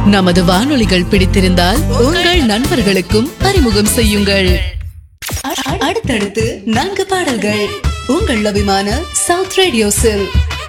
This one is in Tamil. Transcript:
நமது வானொலிகள் பிடித்திருந்தால் உங்கள் நண்பர்களுக்கும் அறிமுகம் செய்யுங்கள். அடுத்தடுத்து 4 பாடல்கள் உங்கள் அபிமான சவுத் ரேடியோஸில்.